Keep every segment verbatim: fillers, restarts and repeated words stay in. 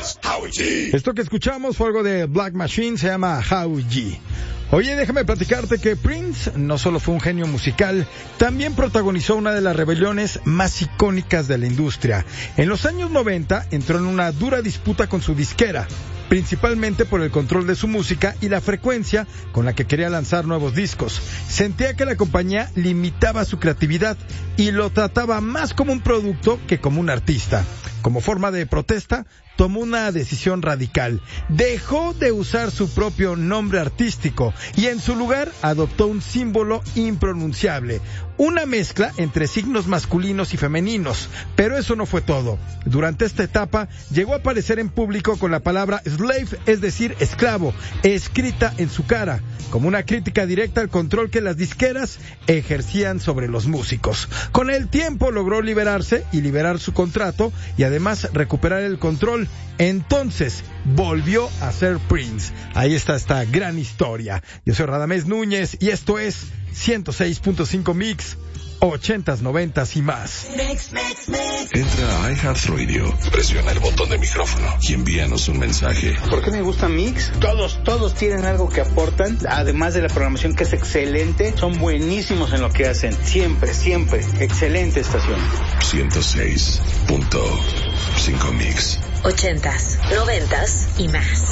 Esto que escuchamos fue algo de Black Machine, se llama How G. Oye, déjame platicarte que Prince no solo fue un genio musical, también protagonizó una de las rebeliones más icónicas de la industria. En los años noventa entró en una dura disputa con su disquera, principalmente por el control de su música y la frecuencia con la que quería lanzar nuevos discos. Sentía que la compañía limitaba su creatividad y lo trataba más como un producto que como un artista. Como forma de protesta, tomó una decisión radical. Dejó de usar su propio nombre artístico y en su lugar adoptó un símbolo impronunciable, una mezcla entre signos masculinos y femeninos. Pero eso no fue todo. Durante esta etapa llegó a aparecer en público con la palabra slave, es decir, esclavo, escrita en su cara, como una crítica directa al control que las disqueras ejercían sobre los músicos. Con el tiempo logró liberarse y liberar su contrato y además recuperar el control. Entonces volvió a ser Prince. Ahí está esta gran historia. Yo soy Radamés Núñez y esto es ciento seis punto cinco Mix, ochentas, noventas y más. Mix, mix, mix. Entra a iHeartRadio, presiona el botón de micrófono y envíanos un mensaje. ¿Por qué me gusta Mix? Todos, todos tienen algo que aportan, además de la programación que es excelente, son buenísimos en lo que hacen. Siempre, siempre, excelente estación. ciento seis punto cinco Mix. Ochentas, noventas y más.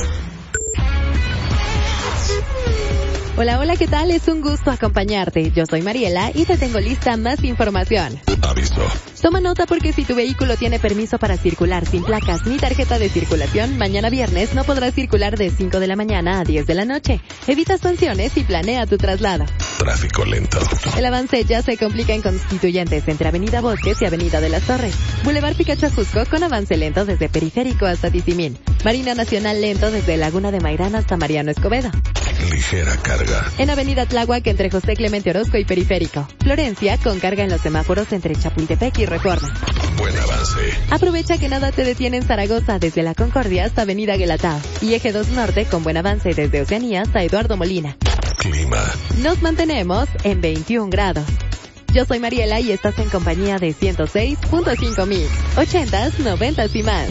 Hola, hola, ¿qué tal? Es un gusto acompañarte. Yo soy Mariela y te tengo lista más información. Aviso. Toma nota porque si tu vehículo tiene permiso para circular sin placas ni tarjeta de circulación, mañana viernes no podrás circular de cinco de la mañana a diez de la noche. Evita sanciones y planea tu traslado. Tráfico lento. El avance ya se complica en Constituyentes entre Avenida Bosques y Avenida de las Torres. Boulevard Picachajusco con avance lento desde Periférico hasta Tizimín. Marina Nacional lento desde Laguna de Mairán hasta Mariano Escobedo. Ligera carga. En Avenida Tláhuac entre José Clemente Orozco y Periférico. Florencia con carga en los semáforos entre Chapultepec y Reforma. Buen avance. Aprovecha que nada te detiene en Zaragoza desde La Concordia hasta Avenida Guelatao. Y Eje dos Norte con buen avance desde Oceanía hasta Eduardo Molina. Clima. Nos mantenemos en veintiún grados. Yo soy Mariela y estás en compañía de ciento seis punto cinco Mix. Ochentas, noventas y más.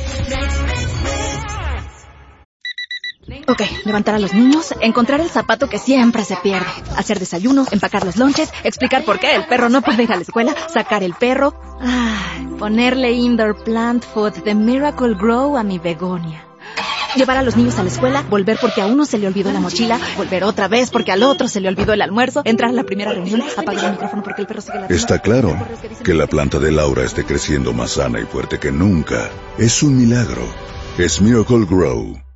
Ok, levantar a los niños, encontrar el zapato que siempre se pierde, hacer desayuno, empacar los lonches, explicar por qué el perro no puede ir a la escuela, sacar el perro, ay, ponerle indoor plant food de Miracle Grow a mi begonia. Llevar a los niños a la escuela, volver porque a uno se le olvidó la mochila, volver otra vez porque al otro se le olvidó el almuerzo, entrar a la primera reunión, apagar el micrófono porque el perro sigue la... Está claro que la planta de Laura esté creciendo más sana y fuerte que nunca. Es un milagro. Es Miracle Grow.